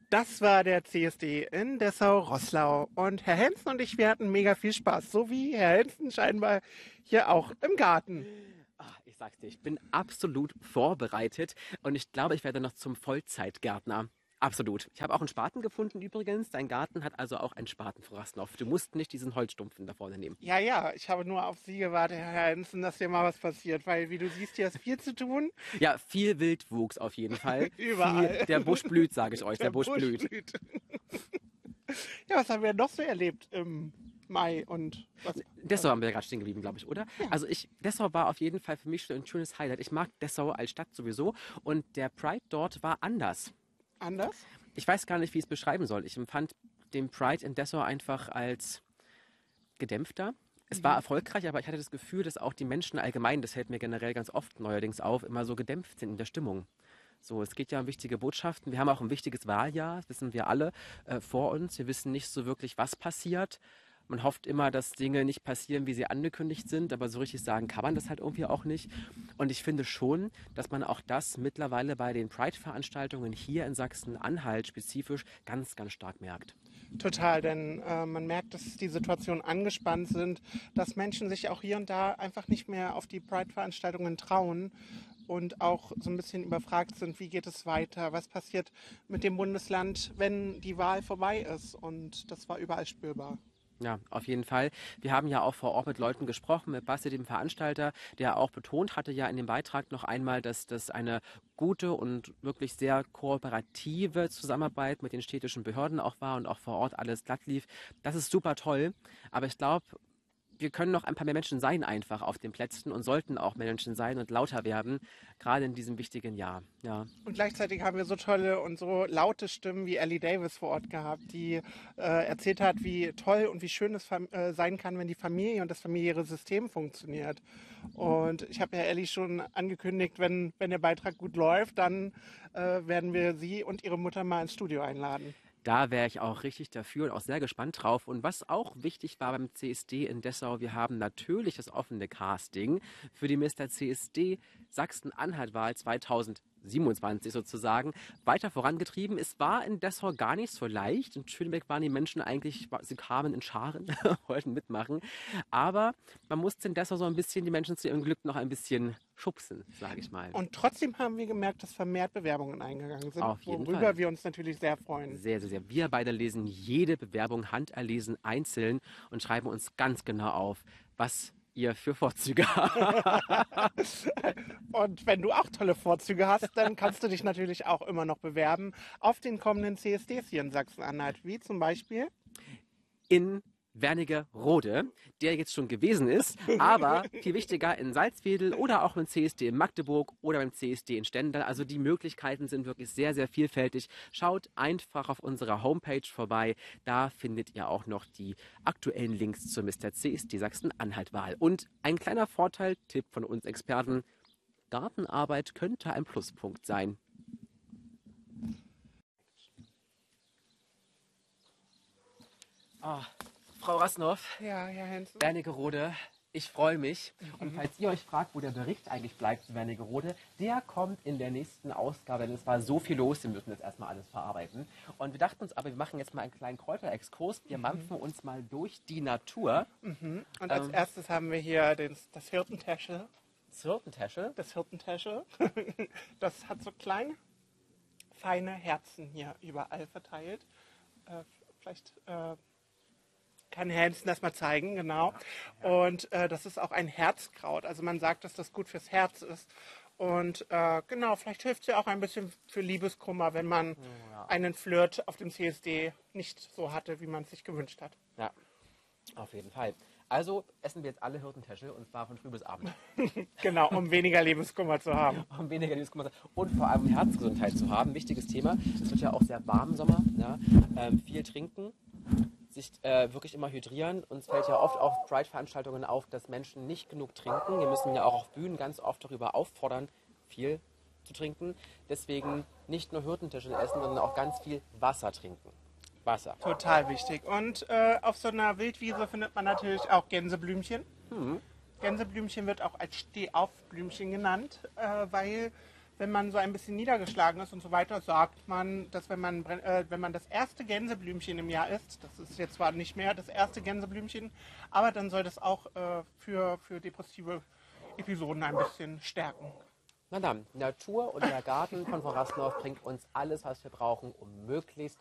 Das war der CSD in Dessau-Roßlau. Und Herr Hensen und ich, wir hatten mega viel Spaß. So wie Herr Hensen scheinbar hier auch im Garten. Ich sag's dir, ich bin absolut vorbereitet und ich glaube, ich werde noch zum Vollzeitgärtner. Absolut. Ich habe auch einen Spaten gefunden übrigens. Dein Garten hat also auch einen Spaten, Frau Rasnoff. Du musst nicht diesen Holzstumpfen da vorne nehmen. Ja, ja, ich habe nur auf Sie gewartet, Herr Hensen, dass hier mal was passiert. Weil, wie du siehst, hier ist viel zu tun. Ja, viel Wildwuchs auf jeden Fall. Überall. Der Busch blüht, sage ich euch, Der der Busch Busch blüht. blüht. Ja, was haben wir noch so erlebt im Mai und was? Dessau haben wir gerade stehen geblieben, glaube ich, oder? Ja. Also Dessau war auf jeden Fall für mich schon ein schönes Highlight. Ich mag Dessau als Stadt sowieso und der Pride dort war anders. Anders? Ich weiß gar nicht, wie ich es beschreiben soll. Ich empfand den Pride in Dessau einfach als gedämpfter. Es war erfolgreich, aber ich hatte das Gefühl, dass auch die Menschen allgemein, das hält mir generell ganz oft neuerdings auf, immer so gedämpft sind in der Stimmung. So, es geht ja um wichtige Botschaften. Wir haben auch ein wichtiges Wahljahr, das wissen wir alle, vor uns. Wir wissen nicht so wirklich, was passiert. Man hofft immer, dass Dinge nicht passieren, wie sie angekündigt sind, aber so richtig sagen kann man das halt irgendwie auch nicht. Und ich finde schon, dass man auch das mittlerweile bei den Pride-Veranstaltungen hier in Sachsen-Anhalt spezifisch ganz, ganz stark merkt. Total, denn man merkt, dass die Situationen angespannt sind, dass Menschen sich auch hier und da einfach nicht mehr auf die Pride-Veranstaltungen trauen und auch so ein bisschen überfragt sind, wie geht es weiter, was passiert mit dem Bundesland, wenn die Wahl vorbei ist. Und das war überall spürbar. Ja, auf jeden Fall. Wir haben ja auch vor Ort mit Leuten gesprochen, mit Basti, dem Veranstalter, der auch betont hatte ja in dem Beitrag noch einmal, dass das eine gute und wirklich sehr kooperative Zusammenarbeit mit den städtischen Behörden auch war und auch vor Ort alles glatt lief. Das ist super toll, aber ich glaube, wir können noch ein paar mehr Menschen sein einfach auf den Plätzen und sollten auch mehr Menschen sein und lauter werden, gerade in diesem wichtigen Jahr. Ja. Und gleichzeitig haben wir so tolle und so laute Stimmen wie Ellie Davis vor Ort gehabt, die erzählt hat, wie toll und wie schön es sein kann, wenn die Familie und das familiäre System funktioniert. Und ich habe ja Ellie schon angekündigt, wenn der Beitrag gut läuft, dann werden wir sie und ihre Mutter mal ins Studio einladen. Da wäre ich auch richtig dafür und auch sehr gespannt drauf. Und was auch wichtig war beim CSD in Dessau, wir haben natürlich das offene Casting für die Mr. CSD Sachsen-Anhalt-Wahl 2027 sozusagen weiter vorangetrieben. Es war in Dessau gar nicht so leicht. In Schönebeck waren die Menschen eigentlich, sie kamen in Scharen, wollten mitmachen. Aber man musste in Dessau so ein bisschen die Menschen zu ihrem Glück noch ein bisschen schubsen, sage ich mal. Und trotzdem haben wir gemerkt, dass vermehrt Bewerbungen eingegangen sind, Auf jeden worüber Fall. wir uns natürlich sehr freuen. Sehr, sehr, sehr. Wir beide lesen jede Bewerbung handerlesen einzeln und schreiben uns ganz genau auf, was ihr für Vorzüge habt. Und wenn du auch tolle Vorzüge hast, dann kannst du dich natürlich auch immer noch bewerben auf den kommenden CSDs hier in Sachsen-Anhalt, wie zum Beispiel. In Wernigerode, der jetzt schon gewesen ist, aber viel wichtiger in Salzwedel oder auch beim CSD in Magdeburg oder beim CSD in Stendal. Also die Möglichkeiten sind wirklich sehr, sehr vielfältig. Schaut einfach auf unserer Homepage vorbei. Da findet ihr auch noch die aktuellen Links zur Mr. CSD Sachsen-Anhalt-Wahl. Und ein kleiner Vorteil, Tipp von uns Experten, Gartenarbeit könnte ein Pluspunkt sein. Frau Rasnoff, Ja, Herr Hensen. Wernigerode, ich freue mich. Und falls ihr euch fragt, wo der Bericht eigentlich bleibt zu Wernigerode, der kommt in der nächsten Ausgabe, denn es war so viel los, wir müssen jetzt erstmal alles verarbeiten. Und wir dachten uns aber, wir machen jetzt mal einen kleinen Kräuterexkurs. Wir mampfen uns mal durch die Natur. Und als erstes haben wir hier das Hirtentäschel. Zirpentäsche. Das Hirtentäschel. Das hat so kleine, feine Herzen hier überall verteilt. Vielleicht kann Herr Hensen das mal zeigen, genau. Und das ist auch ein Herzkraut. Also man sagt, dass das gut fürs Herz ist. Und genau, vielleicht hilft es ja auch ein bisschen für Liebeskummer, wenn man einen Flirt auf dem CSD nicht so hatte, wie man es sich gewünscht hat. Ja, auf jeden Fall. Also essen wir jetzt alle Hirtentäschel und zwar von früh bis abend. Genau, um weniger Liebeskummer zu haben. Um weniger Liebeskummer und vor allem Herzgesundheit zu haben. Wichtiges Thema. Es wird ja auch sehr warm im Sommer. Ja? Viel trinken, sich wirklich immer hydrieren. Uns fällt ja oft auf Pride-Veranstaltungen auf, dass Menschen nicht genug trinken. Wir müssen ja auch auf Bühnen ganz oft darüber auffordern, viel zu trinken. Deswegen nicht nur Hirtentäschel essen, sondern auch ganz viel Wasser trinken. Wasser. Total wichtig. Und auf so einer Wildwiese findet man natürlich auch Gänseblümchen. Gänseblümchen wird auch als Stehaufblümchen genannt, weil wenn man so ein bisschen niedergeschlagen ist und so weiter, sagt man, dass wenn man das erste Gänseblümchen im Jahr isst, das ist jetzt zwar nicht mehr das erste Gänseblümchen, aber dann soll das auch für depressive Episoden ein bisschen stärken. Na dann, Natur und der Garten von Frau Rassenhoff bringt uns alles, was wir brauchen, um möglichst